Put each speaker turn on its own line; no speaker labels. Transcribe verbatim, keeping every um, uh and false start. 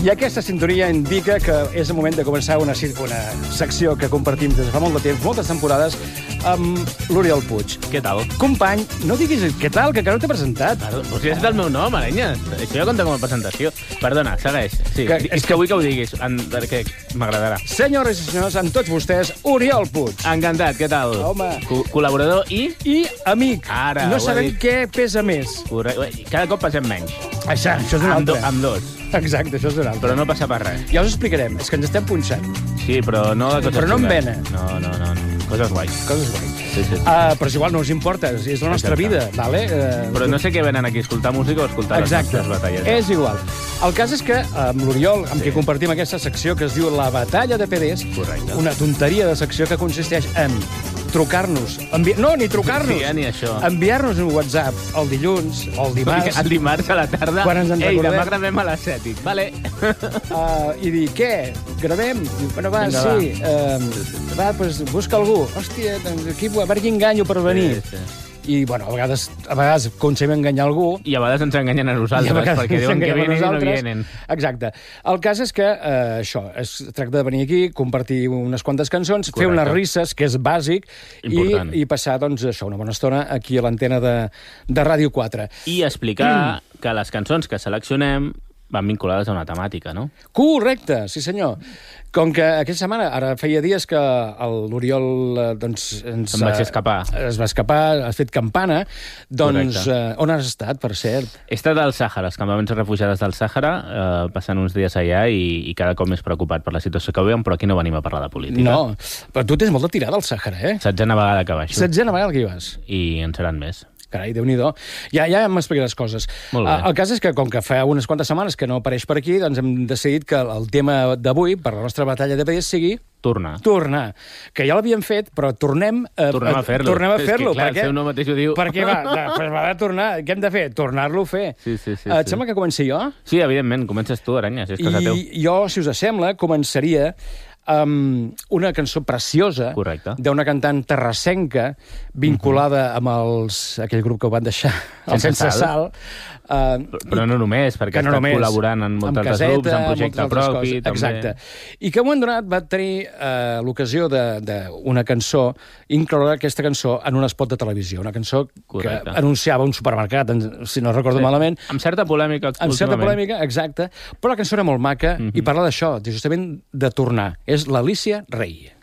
I aquesta sintonia indica que és el moment de començar una, una secció que compartim des de fa molt de temps, moltes temporades, amb l'Oriol Puig.
Què tal?
Company, no diguis què tal, que encara no t'he presentat.
Perdó, o sigui, és del meu nom, Arenyes. Això ja compta com a presentació. Perdona, segueix. Sí,
Que-
és
és
que,
que-
vull que ho diguis, en, perquè m'agradarà.
Senyores i senyors, amb tots vostès, Oriol Puig.
Encantat, què tal?
Home.
Co col·laborador i...
I amic.
Ara,
no
ho ha
sabem
dit.
què pesa més.
Correcte. Cada cop passem menys.
Això, això és un
Amb, do,
altre.
amb dos.
Exacte, això és un altre.
Però no passa per res.
Ja us explicarem, és que ens estem punxant.
Sí, però no de coses
Però no amb
xungues.
vena.
No, no, no, no. Coses guais.
Coses guai.
Sí, sí.
Uh, però és igual, no us importa, és és la nostra
Exacte.
vida, vale? Uh,
Però no sé què venen aquí, escoltar música o escoltar
Exacte,
les nostres batalles.
és igual. El cas és que amb l'Oriol, amb
Sí.
qui compartim aquesta secció que es diu La Batalla de P Ds,
Correcte.
una tonteria de secció que consisteix en trucar-nos, envi... no, ni trucar-nos,
Sí, ja ni això.
enviar-nos un WhatsApp el dilluns o el dimarts
El dimarts a la tarda.
Quan ens en
Ei,
recordem.
demà gravem a les set. Dic, vale.
uh, i dir, què, gravem? Diu, bueno, va,
Vinga,
sí, uh, va, doncs busca algú. Hòstia, doncs aquí, a veure quin enganyo per venir.
Sí, sí.
I, bueno, a vegades, a vegades aconseguim enganyar algú,
I a vegades ens enganyen a nosaltres,
I a vegades
perquè diuen que
s'enganyem a
vienen i no
nosaltres.
vienen.
Exacte. El cas és que eh, això, es tracta de venir aquí, compartir unes quantes cançons, fer
Correcte.
unes risses, que és bàsic, i,
Important.
i passar, doncs, això, una bona estona aquí a l'antena de, de Ràdio quatre.
I explicar que les cançons que seleccionem van vinculades a una temàtica, no?
Correcte, sí senyor. Com que aquesta setmana, ara feia dies que el- l'Oriol eh, doncs, ens...
Em vaig
eh,
escapar.
Es va escapar, has fet campana. Doncs,
Correcte.
eh, on has estat, per cert?
He estat al Sàhara, els campaments de refugiades del Sàhara, eh, passant uns dies allà i, i cada cop més preocupat per la situació que veiem, però aquí no venim a parlar de política.
No, però tu tens molta tirada al Sàhara, eh?
Setzena vegada que baixo.
Setzena vegada que hi vas.
I en seran més.
Carai, Déu-n'hi-do. Ja, ja m'explicaràs coses.
Molt bé.
Ah, el cas és que, com que fa unes quantes setmanes que no apareix per aquí, doncs hem decidit que el tema d'avui, per la nostra batalla de P Ds, sigui
Tornar.
tornar. Que ja l'havíem fet, però tornem, eh,
Tornem a fer-lo.
Tornem a
És que,
fer-lo.
clar,
perquè,
el seu nom mateix ho diu.
Perquè va, de, pues va de tornar. Què hem de fer? Tornar-lo a fer.
Sí, sí, sí,
Eh, Et
sí.
sembla que comenci jo?
Sí, evidentment, comences tu, Aranyes, és cosa teu.
I jo, si us sembla, començaria amb una cançó preciosa
Correcte.
d'una cantant terrassenca vinculada amb els, aquell grup que ho van deixar, el
Sense
Sense Sal. Uh,
Però no només, perquè
que no
ha estat
només,
col·laborant en molts
amb
altres
Caseta,
grups, en projecte
moltes altres
propi,
coses.
també.
Exacte. I que en un moment donat va tenir uh, l'ocasió d'una cançó, incloure aquesta cançó en un spot de televisió, una cançó
Correcte.
que anunciava un supermercat, en- si no recordo malament,
Amb certa polèmica,
amb certa
últimament.
polèmica, exacte, però la cançó era molt maca
Mhm.
i parla d'això, justament de tornar. És l'Alícia Rei.